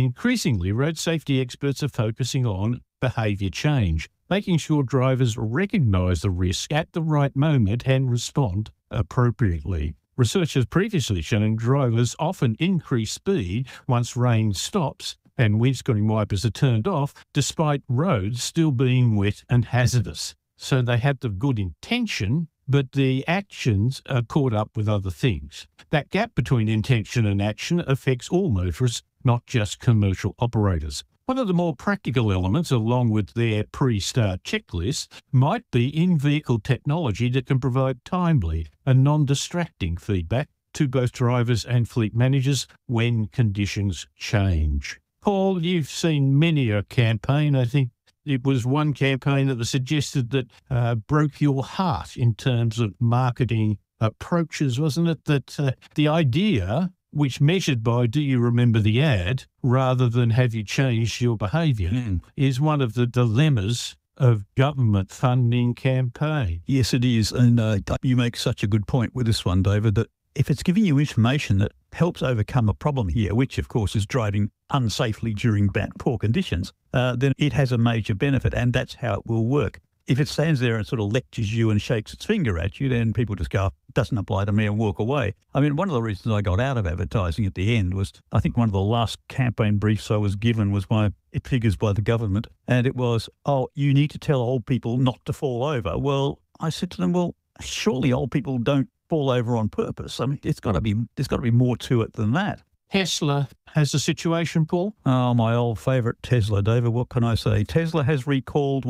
increasingly, road safety experts are focusing on behaviour change, making sure drivers recognise the risk at the right moment and respond appropriately. Research has previously shown drivers often increase speed once rain stops and windscreen wipers are turned off, despite roads still being wet and hazardous. So they have the good intention, but the actions are caught up with other things. That gap between intention and action affects all motorists, not just commercial operators. One of the more practical elements, along with their pre-start checklist, might be in-vehicle technology that can provide timely and non-distracting feedback to both drivers and fleet managers when conditions change. Paul, you've seen many a campaign. I think it was one campaign that was suggested that broke your heart in terms of marketing approaches, wasn't it? That the idea, which measured by do you remember the ad rather than have you changed your behaviour, is one of the dilemmas of government funding campaign. Yes, it is. And you make such a good point with this one, David, that if it's giving you information that helps overcome a problem here, which of course is driving unsafely during poor conditions, then it has a major benefit, and that's how it will work. If it stands there and sort of lectures you and shakes its finger at you, then people just go, it doesn't apply to me, and walk away. I mean, one of the reasons I got out of advertising at the end was, I think one of the last campaign briefs I was given was figures by the government, and it was, you need to tell old people not to fall over. Well, I said to them, well, surely old people don't fall over on purpose. I mean, there's got to be more to it than that. Tesla has a situation, Paul? Oh, my old favourite Tesla, David. What can I say? Tesla has recalled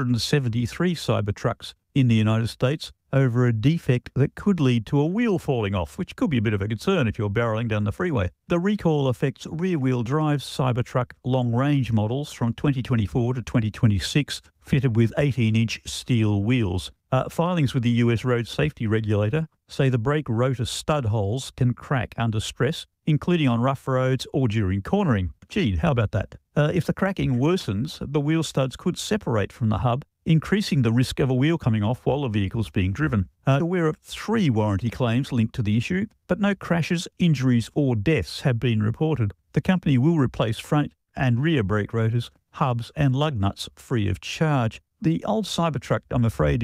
173 Cybertrucks in the United States over a defect that could lead to a wheel falling off, which could be a bit of a concern if you're barreling down the freeway. The recall affects rear-wheel drive Cybertruck long-range models from 2024 to 2026, fitted with 18-inch steel wheels. Filings with the US road safety regulator say the brake rotor stud holes can crack under stress, including on rough roads or during cornering. Gee, how about that? If the cracking worsens, the wheel studs could separate from the hub, increasing the risk of a wheel coming off while the vehicle's being driven. Aware of 3 warranty claims linked to the issue, but no crashes, injuries or deaths have been reported. The company will replace front and rear brake rotors, hubs and lug nuts free of charge. The old Cybertruck, I'm afraid,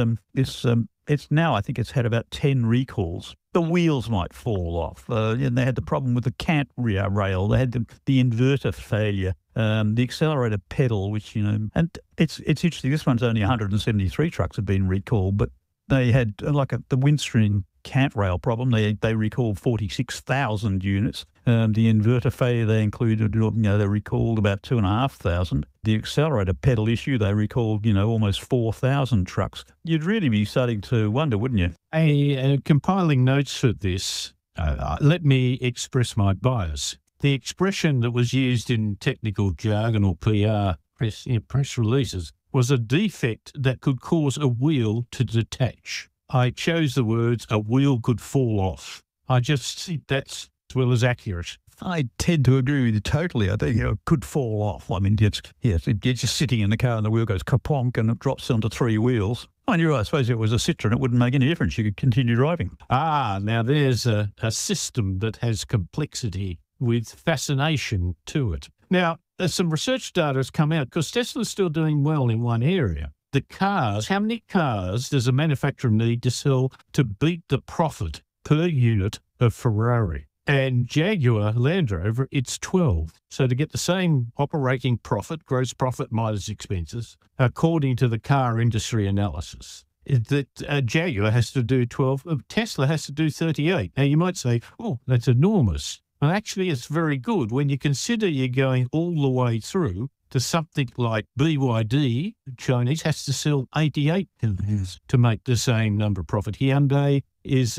it's now, I think it's had about 10 recalls. The wheels might fall off. And they had the problem with the cant rear rail. They had the inverter failure, the accelerator pedal, which, and it's interesting. This one's only 173 trucks have been recalled, but they had the windscreen cant rail problem. They recalled 46,000 units. The inverter failure they included, they recalled about 2,500. The accelerator pedal issue, they recalled, almost 4,000 trucks. You'd really be starting to wonder, wouldn't you? Compiling notes for this, let me express my bias. The expression that was used in technical jargon or PR press releases was a defect that could cause a wheel to detach. I chose the words "a wheel could fall off." I just think that's as well as accurate. I tend to agree with you totally. I think it could fall off. I mean, you're just sitting in the car and the wheel goes kaponk and it drops onto 3 wheels. I suppose if it was a Citroen, it wouldn't make any difference. You could continue driving. Now there's a system that has complexity with fascination to it. Now, there's some research data has come out because Tesla's still doing well in one area. The cars, how many cars does a manufacturer need to sell to beat the profit per unit of Ferrari? And Jaguar Land Rover, it's 12. So to get the same operating profit, gross profit minus expenses, according to the car industry analysis, that Jaguar has to do 12, Tesla has to do 38. Now you might say, oh, that's enormous. Well, actually, it's very good when you consider you're going all the way through to something like BYD, Chinese, has to sell 88 to make the same number of profit. Hyundai is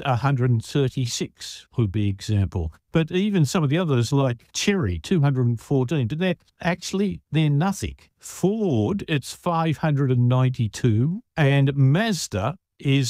136, would be example. But even some of the others like Chery, 214, but they're nothing. Ford, it's 592, and Mazda is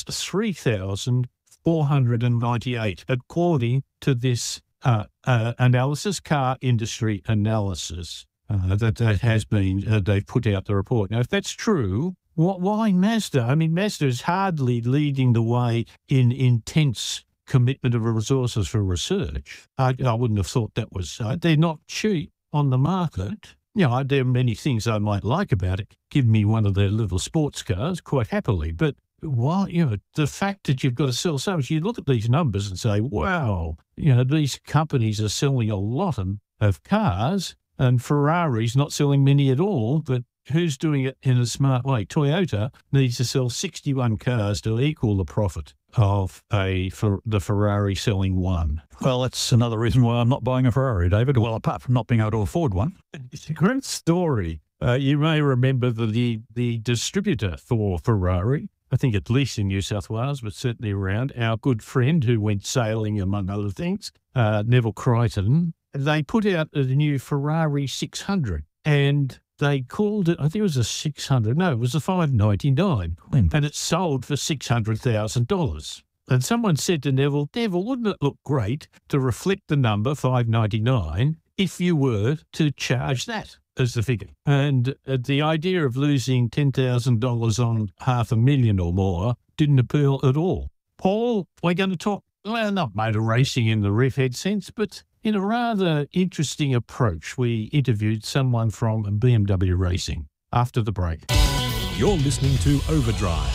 3,498, according to this analysis, car industry analysis. That has been, they've put out the report. Now, if that's true, why Mazda? I mean, Mazda is hardly leading the way in intense commitment of resources for research. I wouldn't have thought that was, they're not cheap. on the market. There are many things I might like about it. Give me one of their little sports cars quite happily. But the fact that you've got to sell so much, you look at these numbers and say, wow, these companies are selling a lot of cars, and Ferrari's not selling many at all, but who's doing it in a smart way? Toyota needs to sell 61 cars to equal the profit of the Ferrari selling one. Well, that's another reason why I'm not buying a Ferrari, David. Well, apart from not being able to afford one. It's a great story. You may remember the distributor for Ferrari, I think at least in New South Wales, but certainly around, our good friend who went sailing, among other things, Neville Crichton. They put out the new Ferrari 600, and they called it, I think it was a 600. No, it was a 599, and it sold for $600,000. And someone said to Neville, wouldn't it look great to reflect the number 599 if you were to charge that as the figure? And the idea of losing $10,000 on $500,000 or more didn't appeal at all. Paul, we're going to talk, well, not motor racing in the ref-head sense, but in a rather interesting approach. We interviewed someone from BMW Racing after the break. You're listening to Overdrive.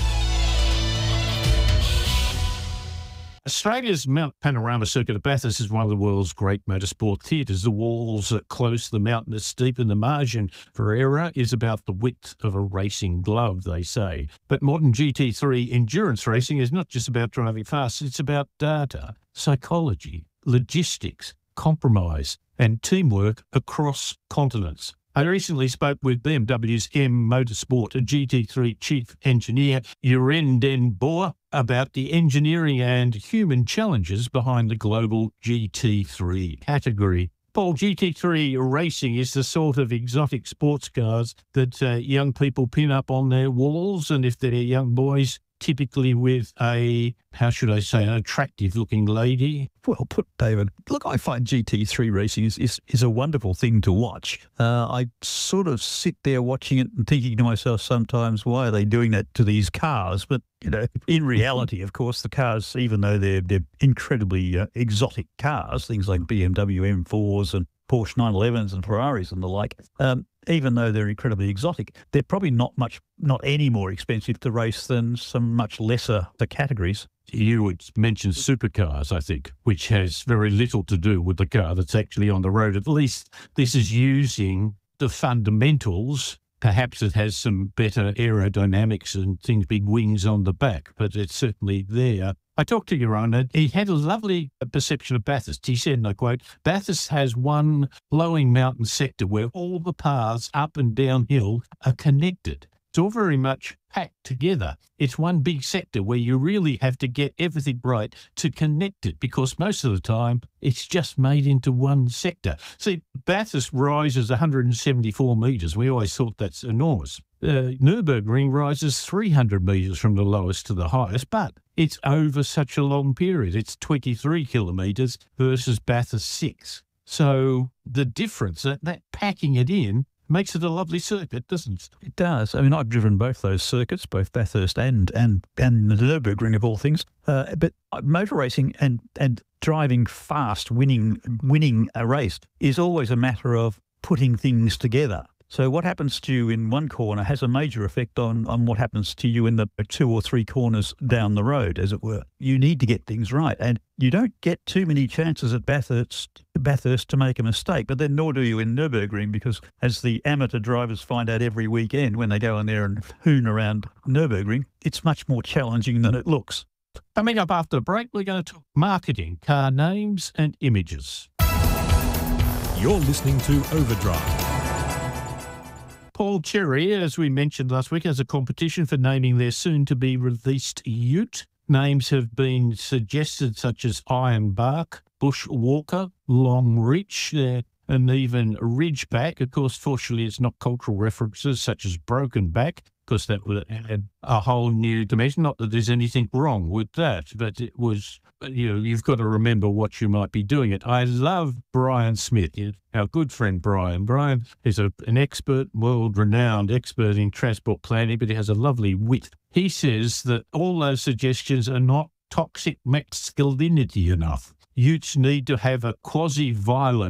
Australia's Mount Panorama Circuit of Bathurst is one of the world's great motorsport theatres. The walls are close, the mountain is steep, and the margin for error is about the width of a racing glove, they say. But modern GT3 endurance racing is not just about driving fast, it's about data, psychology, logistics, compromise, and teamwork across continents. I recently spoke with BMW's M Motorsport GT3 Chief Engineer, Jeroen den Boer, about the engineering and human challenges behind the global GT3 category. Paul, GT3 racing is the sort of exotic sports cars that young people pin up on their walls, and if they're young boys, typically with an attractive-looking lady. Well put, David. Look, I find GT3 racing is a wonderful thing to watch. I sort of sit there watching it and thinking to myself sometimes, why are they doing that to these cars? But, in reality, of course, the cars, even though they're incredibly exotic cars, things like BMW M4s and Porsche 911s and Ferraris and the like, even though they're incredibly exotic, they're probably not any more expensive to race than some much lesser categories. You would mention supercars, I think, which has very little to do with the car that's actually on the road. At least this is using the fundamentals. Perhaps it has some better aerodynamics and things, big wings on the back, but it's certainly there. I talked to Jeroen, and he had a lovely perception of Bathurst. He said, and I quote, Bathurst has one flowing mountain sector where all the paths up and downhill are connected. It's all very much packed together. It's one big sector where you really have to get everything right to connect it, because most of the time it's just made into one sector. See, Bathurst rises 174 metres. We always thought that's enormous. Nürburgring rises 300 metres from the lowest to the highest, but it's over such a long period. It's 23 kilometres versus Bathurst 6. So the difference, that packing it in, makes it a lovely circuit, doesn't it? It does. I mean, I've driven both those circuits, both Bathurst and the Nürburgring of all things. But motor racing and driving fast, winning a race is always a matter of putting things together. So what happens to you in one corner has a major effect on what happens to you in the 2 or 3 corners down the road, as it were. You need to get things right. And you don't get too many chances at Bathurst to make a mistake, but then nor do you in Nürburgring, because as the amateur drivers find out every weekend when they go in there and hoon around Nürburgring, it's much more challenging than it looks. Coming up after the break, we're going to talk marketing, car names and images. You're listening to Overdrive. Paul Cherry, as we mentioned last week, has a competition for naming their soon-to-be-released ute. Names have been suggested such as Ironbark, Bushwalker, Longreach, and even Ridgeback. Of course, fortunately, it's not cultural references such as Broken Back, because that would add a whole new dimension. Not that there's anything wrong with that, but it was, you've got to remember what you might be doing it. I love Brian Smith, our good friend Brian. Brian is an expert, world-renowned expert in transport planning, but he has a lovely wit. He says that all those suggestions are not toxic masculinity enough. Utes need to have a quasi-violent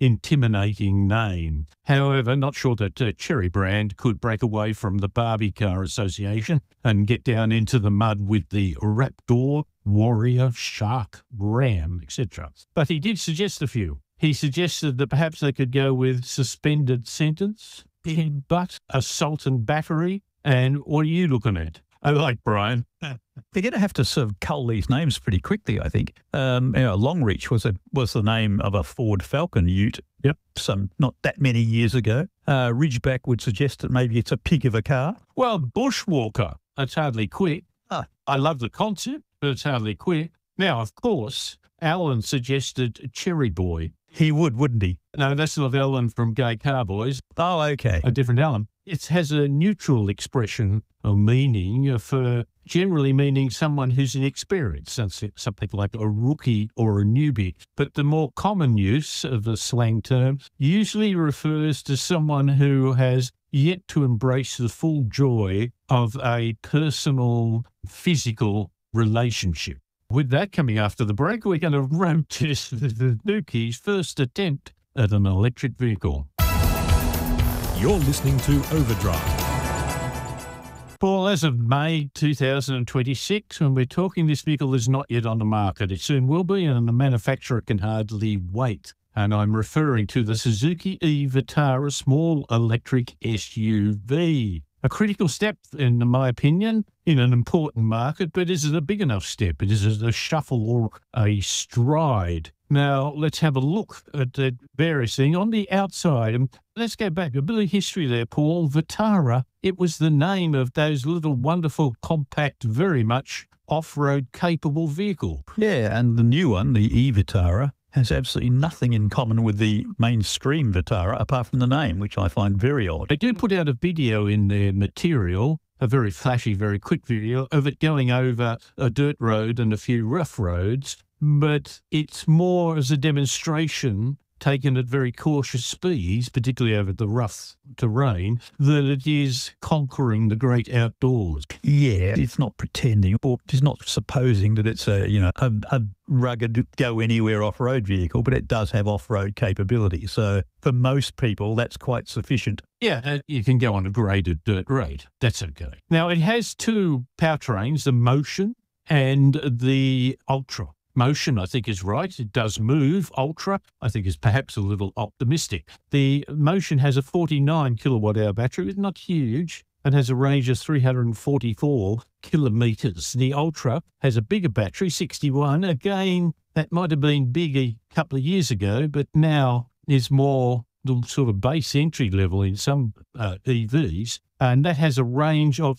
intimidating name. However, not sure that Cherry brand could break away from the Barbie Car Association and get down into the mud with the Raptor, Warrior, Shark, Ram, etc. But he did suggest a few. He suggested that perhaps they could go with suspended sentence, butt, assault and battery. And what are you looking at? I like Brian. They're going to have to sort of cull these names pretty quickly, I think. Longreach was the name of a Ford Falcon ute. Yep. Not that many years ago. Ridgeback would suggest that maybe it's a pig of a car. Well, Bushwalker, it's hardly quick. I love the concept, but it's hardly quick. Now, of course, Alan suggested Cherry Boy. He would, wouldn't he? No, that's not Alan from Gay Carboys. Oh, okay. A different Alan. It has a neutral expression or meaning for generally meaning someone who's inexperienced, something like a rookie or a newbie. But the more common use of the slang term usually refers to someone who has yet to embrace the full joy of a personal, physical relationship. With that coming after the break, we're going to road test the Nuki's first attempt at an electric vehicle. You're listening to Overdrive. Paul, as of May 2026, when we're talking, this vehicle is not yet on the market. It soon will be, and the manufacturer can hardly wait. And I'm referring to the Suzuki e-Vitara small electric SUV. A critical step, in my opinion, in an important market, but is it a big enough step? Is it a shuffle or a stride? Now, let's have a look at the various things on the outside. And let's go back. A bit of history there, Paul. Vitara, it was the name of those little wonderful, compact, very much off-road capable vehicle. Yeah, and the new one, the e-Vitara, has absolutely nothing in common with the mainstream Vitara apart from the name, which I find very odd. They do put out a video in their material, a very flashy, very quick video of it going over a dirt road and a few rough roads, but it's more as a demonstration taken at very cautious speeds, particularly over the rough terrain, than it is conquering the great outdoors. Yeah, it's not pretending, or it's not supposing that it's a rugged, go-anywhere off-road vehicle, but it does have off-road capability. So for most people, that's quite sufficient. Yeah, you can go on a graded dirt road. That's okay. Now, it has two powertrains, the Motion and the Ultra. Motion, I think, is right. It does move. Ultra, I think, is perhaps a little optimistic. The Motion has a 49 kilowatt-hour battery. It's not huge and has a range of 344 kilometres. The Ultra has a bigger battery, 61. Again, that might have been big a couple of years ago, but now is more the sort of base entry level in some EVs. And that has a range of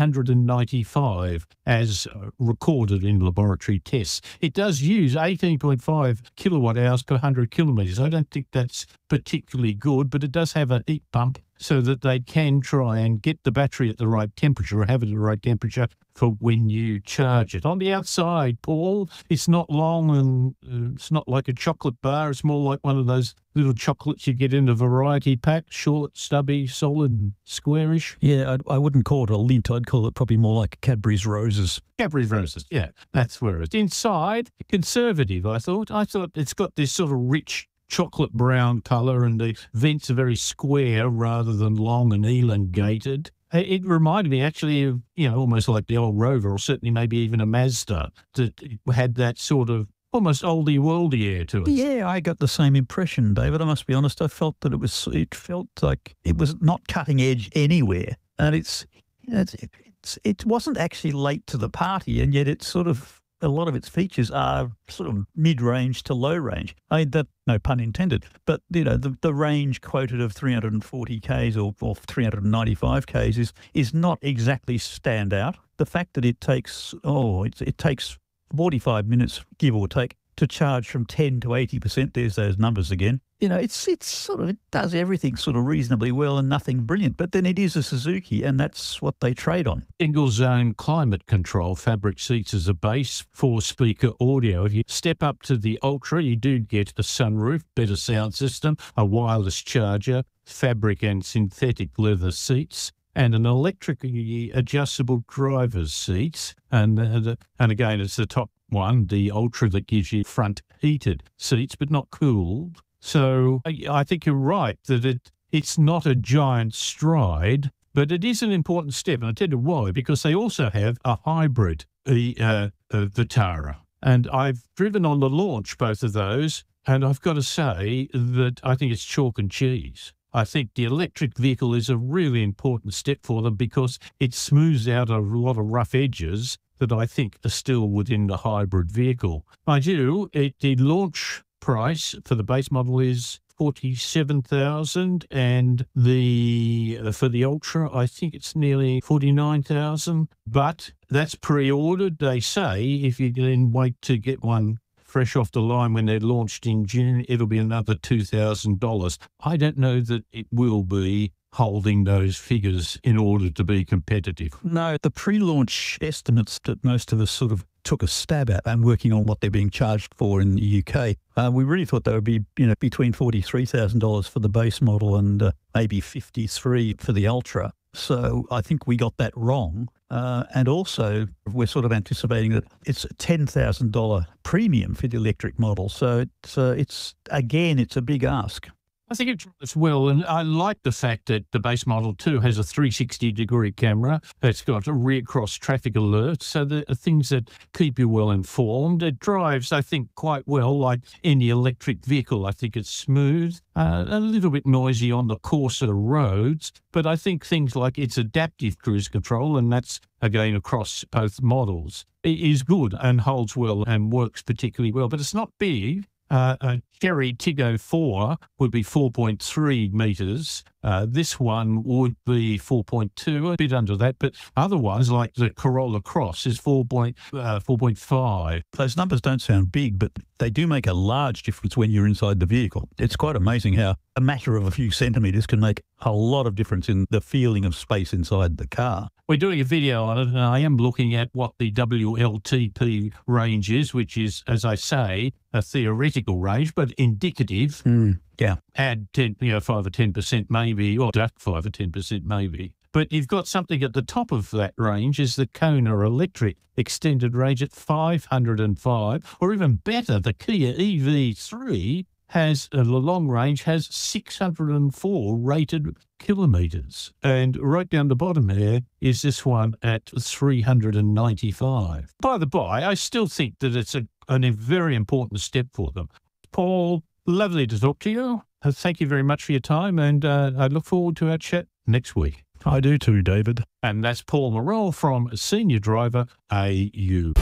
395 as recorded in laboratory tests. It does use 18.5 kilowatt hours per 100 kilometres. I don't think that's particularly good, but it does have a heat pump so that they can try and get the battery at the right temperature or have it at the right temperature for when you charge it. On the outside, Paul, it's not long and it's not like a chocolate bar. It's more like one of those little chocolates you get in a variety pack, short, stubby, solid, squarish. Yeah, I wouldn't call it a Lindt. I'd call it probably more like Cadbury's Roses. Cadbury's Roses, yeah, that's where it's. Inside, conservative, I thought. I thought it's got this sort of rich chocolate brown colour and the vents are very square rather than long and elongated. It reminded me actually of, almost like the old Rover or certainly maybe even a Mazda that had that sort of almost oldie-worldy air to it. Yeah, I got the same impression, David. I must be honest. I felt that it felt like it was not cutting edge anywhere. And it wasn't actually late to the party, and yet it's sort of, a lot of its features are sort of mid-range to low range. No pun intended, but the range quoted of 340 k's or 395 k's is not exactly standout. The fact that it takes 45 minutes, give or take, to charge from 10 to 80%. There's those numbers again. It does everything sort of reasonably well and nothing brilliant. But then it is a Suzuki, and that's what they trade on. Single zone climate control, fabric seats as a base, 4-speaker audio. If you step up to the Ultra, you do get a sunroof, better sound system, a wireless charger, fabric and synthetic leather seats, and an electrically adjustable driver's seat. And again, it's the top one, the Ultra, that gives you front heated seats, but not cooled. So I think you're right that it's not a giant stride, but it is an important step. And I'll tell you why, because they also have a hybrid, the Vitara. And I've driven on the launch both of those, and I've got to say that I think it's chalk and cheese. I think the electric vehicle is a really important step for them because it smooths out a lot of rough edges that I think are still within the hybrid vehicle. Mind you, the launch price for the base model is $47,000, and for the Ultra, I think it's nearly $49,000. But that's pre-ordered. They say if you then wait to get one fresh off the line when they're launched in June, it'll be another $2,000. I don't know that it will be holding those figures in order to be competitive. No, the pre-launch estimates that most of us sort of took a stab at and working on what they're being charged for in the UK, we really thought they would be, between $43,000 for the base model and maybe $53,000 for the Ultra. So I think we got that wrong. And also, we're sort of anticipating that it's a $10,000 premium for the electric model. So it's a big ask. I think it drives well, and I like the fact that the base model too has a 360-degree camera. It's got a rear cross traffic alert, so there are things that keep you well informed. It drives, I think, quite well, like any electric vehicle. I think it's smooth, a little bit noisy on the coarser roads, but I think things like its adaptive cruise control, and that's again across both models, is good and holds well and works particularly well. But it's not big. A Chery Tiggo 4 would be 4.3 metres. This one would be 4.2, a bit under that. But otherwise, like the Corolla Cross is 4.5. Those numbers don't sound big, but they do make a large difference when you're inside the vehicle. It's quite amazing how a matter of a few centimetres can make a lot of difference in the feeling of space inside the car. We're doing a video on it, and I am looking at what the WLTP range is, which is, as I say, a theoretical range, but indicative. Yeah. Add 5 or 10% maybe, or deduct 5 or 10% maybe. But you've got something at the top of that range is the Kona Electric extended range at 505, or even better, the Kia EV3 has the long range has 604 rated kilometres. And right down the bottom there is this one at 395. By the by, I still think that it's a very important step for them. Paul, lovely to talk to you. Thank you very much for your time, and I look forward to our chat next week. I do too, David. And that's Paul Morrell from Senior Driver AU.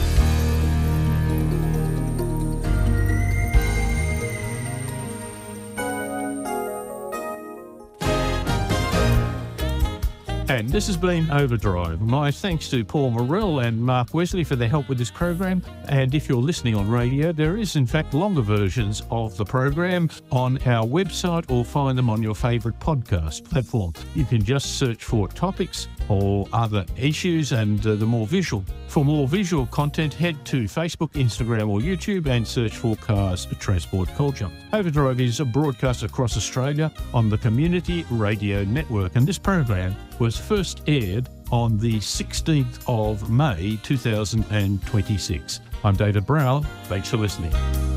And this has been Overdrive. My thanks to Paul Morrell and Mark Wesley for their help with this program. And if you're listening on radio, there is in fact longer versions of the program on our website, or find them on your favourite podcast platform. You can just search for topics or other issues and the more visual. For more visual content, head to Facebook, Instagram or YouTube and search for Cars Transport Culture. Overdrive is broadcast across Australia on the Community Radio Network, and this program was first aired on the 16th of May 2026. I'm David Brown. Thanks for listening.